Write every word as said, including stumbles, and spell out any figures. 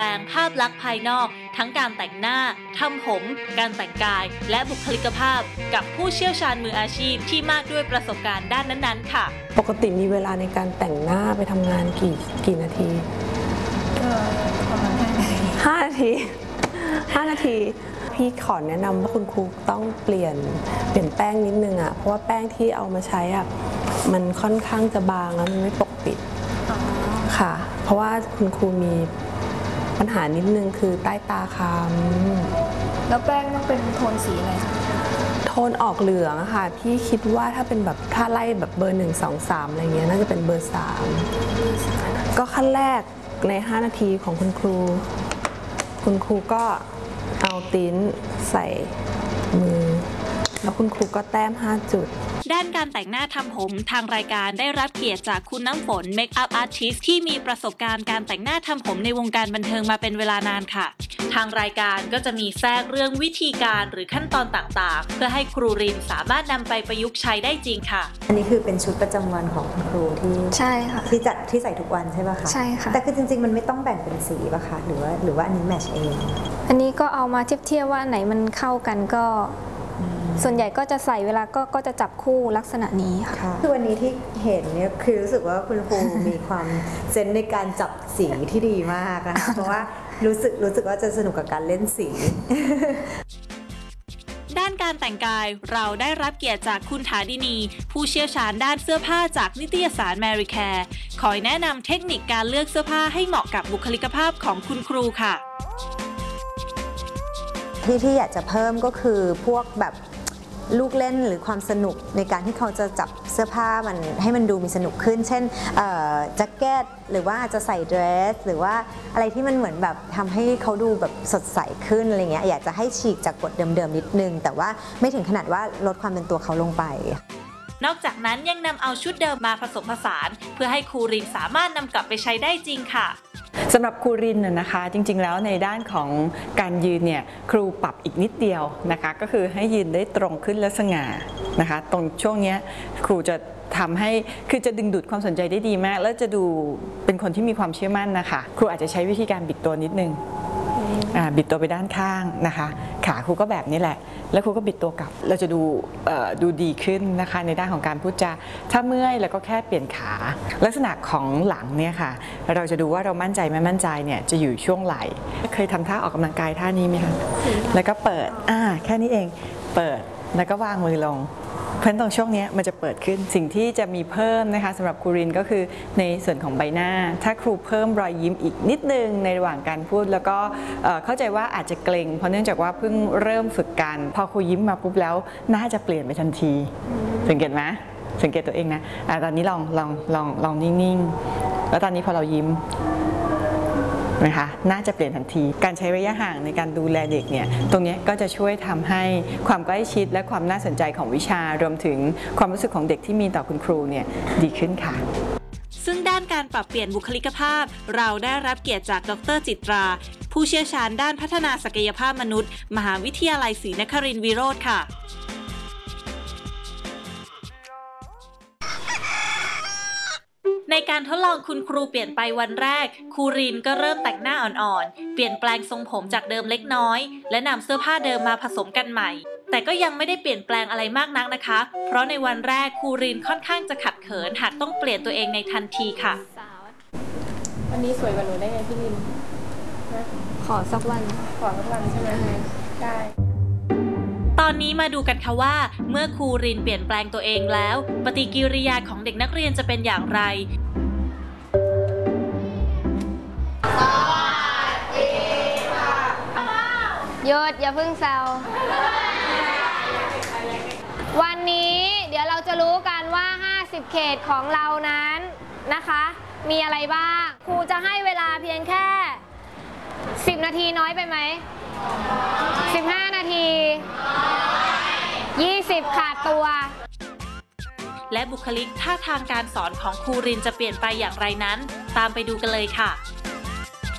งภาพลักษณ์ภายนอกทั้งการแต่งหน้าทำผมการแต่งกายและบุคลิกภาพกับผู้เชี่ยวชาญมืออาชีพที่มากด้วยประสบการณ์ด้านนั้นๆค่ะปกติมีเวลาในการแต่งหน้าไปทำงานกี่กี่นาทีก็ประมาณห้านาทีห้านาทีพี่ขอแนะนำว่าคุณครูต้องเปลี่ยนเปลี่ยนแป้งนิดนึงอ่ะเพราะว่าแป้งที่เอามาใช้อ่ะมันค่อนข้างจะบางแล้วมันไม่ปกปิดค่ะเพราะว่าคุณครูมีปัญหานิดนึงคือใต้ตาค้ำแล้วแป้งต้องเป็นโทนสีอะไรคะโทนออกเหลืองค่ะพี่คิดว่าถ้าเป็นแบบถ้าไล่แบบเบอร์หนึ่งสองสามอะไรเงี้ยน่าจะเป็นเบอร์สามก็ขั้นแรกในห้านาทีของคุณครูคุณครูก็เอาติ้นใส่มือแล้วคุณครูก็แต้มห้าจุดด้านการแต่งหน้าทำผมทางรายการได้รับเกียรติจากคุณน้ำฝนเมคอัพอาร์ติสต์ที่มีประสบการณ์การแต่งหน้าทำผมในวงการบันเทิงมาเป็นเวลานานค่ะทางรายการก็จะมีแทรกเรื่องวิธีการหรือขั้นตอนต่างๆเพื่อให้ครูรินสามารถนำไปประยุกต์ใช้ได้จริงค่ะอันนี้คือเป็นชุดประจำวันของคุณครูที่ใช่ค่ะที่จัดที่ใส่ทุกวันใช่ป่ะคะใช่ค่ะแต่คือจริงๆมันไม่ต้องแบ่งเป็นสีป่ะคะหรือว่าหรือว่าอันนี้แมทช์เองอันนี้ก็เอามาเทียบเทียบว่าไหนมันเข้ากันก็ส่วนใหญ่ก็จะใส่เวลาก็ก็จะจับคู่ลักษณะนี้ค่ะคือวันนี้ที่เห็นเนี่ยคือรู้สึกว่าคุณครูมีความเซนส์ในการจับสีที่ดีมากนะคะเพราะว่ารู้สึกรู้สึกว่าจะสนุกกับการเล่นสีด้านการแต่งกายเราได้รับเกียรติจากคุณฐาดินีผู้เชี่ยวชาญด้านเสื้อผ้าจากนิตยสาร Mary Care คอยแนะนำเทคนิคการเลือกเสื้อผ้าให้เหมาะกับบุคลิกภาพของคุณครูค่ะที่ที่อยากจะเพิ่มก็คือพวกแบบลูกเล่นหรือความสนุกในการที่เขาจะจับเสื้อผ้ามันให้มันดูมีสนุกขึ้นเช่นแจ็คเก็ตหรือว่าจะใส่เดรสหรือว่าอะไรที่มันเหมือนแบบทำให้เขาดูแบบสดใสขึ้นอะไรเงี้ยอยากจะให้ฉีกจากกฎเดิมๆนิดนึงแต่ว่าไม่ถึงขนาดว่าลดความเป็นตัวเขาลงไปนอกจากนั้นยังนำเอาชุดเดิมมาผสมผสานเพื่อให้ครูรินสามารถนำกลับไปใช้ได้จริงค่ะสำหรับครูรินนะคะจริงๆแล้วในด้านของการยืนเนี่ยครูปรับอีกนิดเดียวนะคะก็คือให้ยืนได้ตรงขึ้นและสง่านะคะตรงช่วงนี้ครูจะทำให้คือจะดึงดูดความสนใจได้ดีมากแล้วจะดูเป็นคนที่มีความเชื่อมั่นนะคะครูอาจจะใช้วิธีการบิดตัวนิดนึงบิดตัวไปด้านข้างนะคะขาครูก็แบบนี้แหละแล้วครูก็บิดตัวกลับเราจะดูดูดีขึ้นนะคะในด้านของการพูดจาถ้าเมื่อยแล้วก็แค่เปลี่ยนขาลักษณะของหลังเนี่ยค่ะเราจะดูว่าเรามั่นใจไม่มั่นใจเนี่ยจะอยู่ช่วงไหล่เคยทำท่าออกกำลังกายท่านี้ไหมคะแล้วก็เปิดอ่าแค่นี้เองเปิดแล้วก็วางมือลงเพราะตรงช่วงนี้มันจะเปิดขึ้นสิ่งที่จะมีเพิ่มนะคะสำหรับครูรินก็คือในส่วนของใบหน้าถ้าครูเพิ่มรอยยิ้มอีกนิดนึงในระหว่างการพูดแล้วก็เข้าใจว่าอาจจะเกรงเพราะเนื่องจากว่าเพิ่งเริ่มฝึกกันพอครูยิ้มมาปุ๊บแล้วน่าจะเปลี่ยนไปทันทีสังเกตไหมสังเกตตัวเองนะอะตอนนี้ลองลองลองลองนิ่งๆแล้วตอนนี้พอเรายิ้มนะคะน่าจะเปลี่ยนทันทีการใช้ระยะห่างในการดูแลเด็กเนี่ยตรงนี้ก็จะช่วยทำให้ความใกล้ชิดและความน่าสนใจของวิชารวมถึงความรู้สึกของเด็กที่มีต่อคุณครูเนี่ยดีขึ้นค่ะซึ่งด้านการปรับเปลี่ยนบุคลิกภาพเราได้รับเกียรติจากดร.จิตราผู้เชี่ยวชาญด้านพัฒนาศักยภาพมนุษย์มหาวิทยาลัยศรีนครินทร์วิโรธค่ะในการทดลองคุณครูเปลี่ยนไปวันแรกครูรินก็เริ่มแต่งหน้าอ่อนๆเปลี่ยนแปลงทรงผมจากเดิมเล็กน้อยและนำเสื้อผ้าเดิมมาผสมกันใหม่แต่ก็ยังไม่ได้เปลี่ยนแปลงอะไรมากนักนะคะเพราะในวันแรกครูรินค่อนข้างจะขัดเขินหากต้องเปลี่ยนตัวเองในทันทีค่ะวันนี้สวยกว่าหนูได้ไงพี่รินขอสักวันขอสักวันใช่ไหมได้ตอนนี้มาดูกันค่ะว่าเมื่อครูรินเปลี่ยนแปลงตัวเองแล้วปฏิกิริยาของเด็กนักเรียนจะเป็นอย่างไรสวัสดีค่ะหยุดอย่าเพิ่งแซววันนี้เดี๋ยวเราจะรู้กันว่าห้าสิบเขตของเรานั้นนะคะมีอะไรบ้างครูจะให้เวลาเพียงแค่สิบนาทีน้อยไปไหมสิบห้านาทียี่สิบขาดตัวและบุคลิกท่าทางการสอนของครูรินจะเปลี่ยนไปอย่างไรนั้นตามไปดูกันเลยค่ะ